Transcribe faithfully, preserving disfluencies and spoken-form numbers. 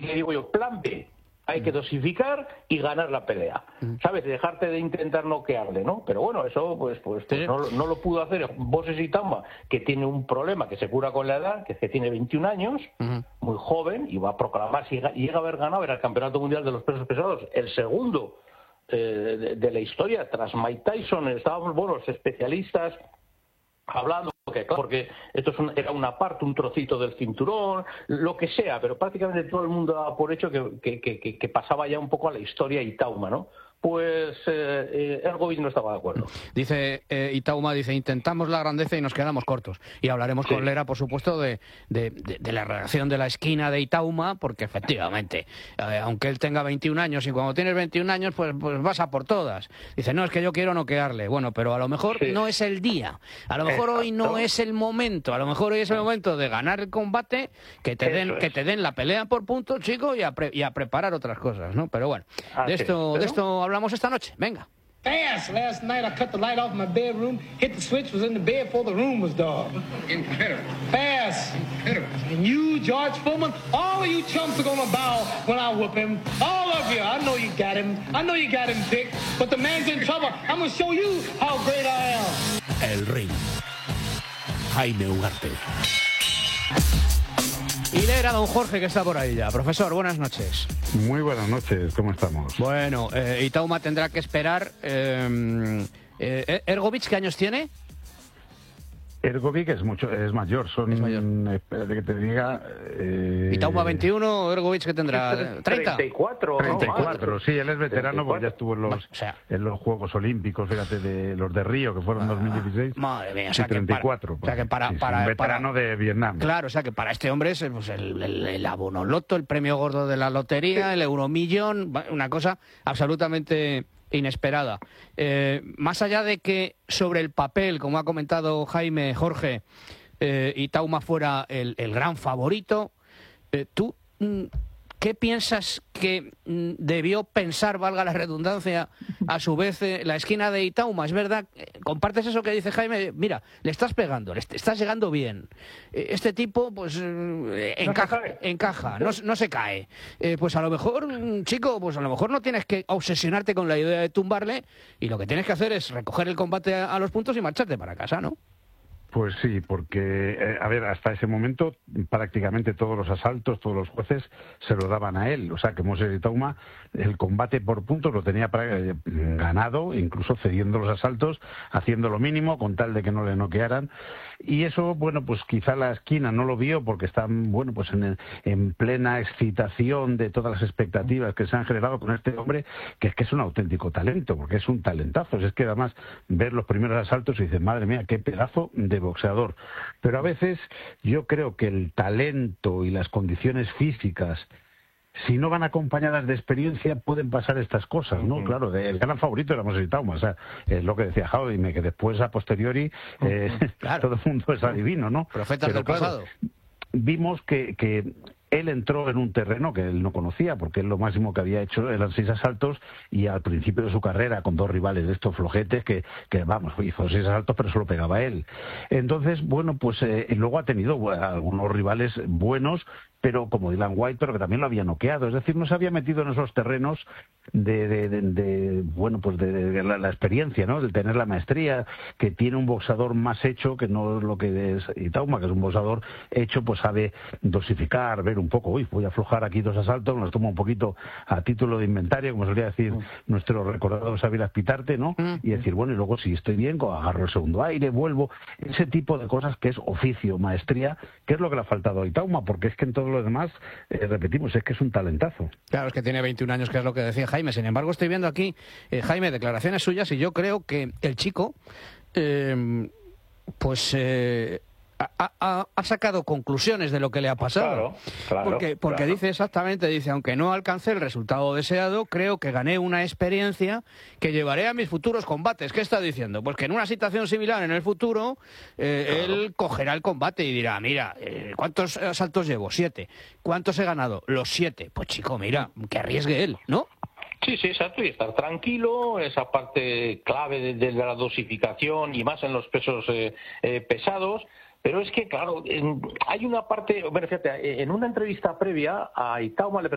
que digo yo, plan B. Hay que dosificar y ganar la pelea, ¿sabes? Dejarte de intentar noquearle, ¿no? Pero bueno, eso pues pues, pues no, no lo pudo hacer Boses Itauma, que tiene un problema que se cura con la edad, que, es que tiene veintiún años, uh-huh. muy joven, y va a proclamar, si llega, llega a haber ganado, era el Campeonato Mundial de los Pesos Pesados, el segundo eh, de, de la historia, tras Mike Tyson. Estábamos, bueno, los especialistas hablando, porque, claro, porque esto es un, era una parte, un trocito del cinturón, lo que sea, pero prácticamente todo el mundo daba por hecho que, que, que, que pasaba ya un poco a la historia Itauma, ¿no? Pues eh, eh, Hrgović no estaba de acuerdo. Dice eh, Itauma, dice, intentamos la grandeza y nos quedamos cortos. Y hablaremos sí. con Lera, por supuesto, de, de, de, de la reacción de la esquina de Itauma, porque efectivamente, eh, aunque él tenga veintiún años, y cuando tienes veintiún años, pues, pues vas a por todas. Dice, no, es que yo quiero noquearle. Bueno, pero a lo mejor sí. no es el día. A lo mejor Exacto. hoy no es el momento. A lo mejor hoy es el momento de ganar el combate, que te den, es. que te den la pelea por puntos, chicos, y a, pre, y a preparar otras cosas, ¿no? Pero bueno, ah, de esto, sí. de esto hablamos esta noche. Venga. Fast. Last night I cut the light off my bedroom, hit the switch, was in the bed before the room was dark. Incredible. Fast. Incredible. And you, George Foreman, all of you chumps are gonna bow when I whoop him. All of you. I know you got him. I know you got him picked. But the man's in trouble. I'm gonna show you how great I am. El Ring. Jaime Ugarte. Y leer a don Jorge, que está por ahí ya. Profesor, buenas noches. Muy buenas noches, ¿cómo estamos? Bueno, eh, Itauma tendrá que esperar. Eh, eh, ¿Hrgović qué años tiene? Hrgović es mucho, es mayor, son, es mayor. Espérate que te diga... Eh... Itauma veintiuno, Hrgović ¿qué tendrá? ¿treinta? treinta y cuatro. treinta y cuatro, ¿no? Sí, él es veterano porque ya estuvo en los, o sea, en los Juegos Olímpicos, fíjate, de los de Río, que fueron en dos mil dieciséis. Madre mía, o sea, y treinta y cuatro. Que para, o sea que para, sí, para, un veterano para, de Vietnam. Claro, o sea que para este hombre es pues, el, el, el abono loto, el premio gordo de la lotería, el euromillón, una cosa absolutamente inesperada. Eh, más allá de que sobre el papel, como ha comentado Jaime, Jorge, eh, Itauma fuera el, el gran favorito, eh, ¿tú mm, qué piensas que mm, debió pensar, valga la redundancia, a su vez eh, la esquina de Itauma? Es verdad, eh, compartes eso que dice Jaime, mira, le estás pegando, le est estás llegando bien. Eh, este tipo, pues, eh, encaja, no encaja no, no se cae. Eh, pues a lo mejor, chico, pues a lo mejor no tienes que obsesionarte con la idea de tumbarle, y lo que tienes que hacer es recoger el combate a, a los puntos y marcharte para casa, ¿no? Pues sí, porque, eh, a ver, hasta ese momento prácticamente todos los asaltos, todos los jueces se lo daban a él. O sea, que Moses Itauma el combate por puntos lo tenía eh, ganado, incluso cediendo los asaltos, haciendo lo mínimo con tal de que no le noquearan. Y eso, bueno, pues quizá la esquina no lo vio porque están, bueno, pues en, en plena excitación de todas las expectativas que se han generado con este hombre, que es que es un auténtico talento, porque es un talentazo. Es que además ver los primeros asaltos y dices, madre mía, qué pedazo de boxeador. Pero a veces yo creo que el talento y las condiciones físicas, si no van acompañadas de experiencia, pueden pasar estas cosas, ¿no? Uh-huh. Claro, el gran favorito era Moses Itauma, o sea, es lo que decía Jaime, que después, a posteriori, eh, uh-huh. claro. todo el mundo es adivino, ¿no? Profetas del claro, pasado. Vimos que, que él entró en un terreno que él no conocía, porque él lo máximo que había hecho eran seis asaltos, y al principio de su carrera, con dos rivales de estos flojetes, que, que vamos, hizo seis asaltos, pero solo pegaba él. Entonces, bueno, pues eh, luego ha tenido bueno, algunos rivales buenos, pero como Dylan White, pero que también lo había noqueado. Es decir, no se había metido en esos terrenos de, de, de, de bueno, pues de, de la, la experiencia, ¿no? De tener la maestría, que tiene un boxador más hecho, que no es lo que es Itauma, que es un boxador hecho, pues sabe dosificar, ver un poco, uy, voy a aflojar aquí dos asaltos, nos toma un poquito a título de inventario, como solía decir mm. nuestro recordado Xavier Aspitarte, ¿no? Mm. Y decir, bueno, y luego si estoy bien, agarro el segundo aire, vuelvo. Ese tipo de cosas que es oficio, maestría, que es lo que le ha faltado a Itauma, porque es que en todo lo demás, eh, repetimos, es que es un talentazo. Claro, es que tiene veintiún años, que es lo que decía Jaime. Sin embargo, estoy viendo aquí, eh, Jaime, declaraciones suyas, y yo creo que el chico, eh, pues... Eh, Ha, ha, ha sacado conclusiones de lo que le ha pasado. Claro, claro, porque porque claro. dice exactamente, dice, aunque no alcancé el resultado deseado, creo que gané una experiencia que llevaré a mis futuros combates. ¿Qué está diciendo? Pues que en una situación similar en el futuro, eh, claro. él cogerá el combate y dirá, mira, eh, ¿cuántos asaltos llevo? Siete. ¿Cuántos he ganado? Los siete. Pues chico, mira, que arriesgue él, ¿no? Sí, sí, exacto, y estar tranquilo, esa parte clave de, de la dosificación, y más en los pesos eh, eh, pesados. Pero es que, claro, en, hay una parte, bueno, fíjate, en una entrevista previa a Itauma le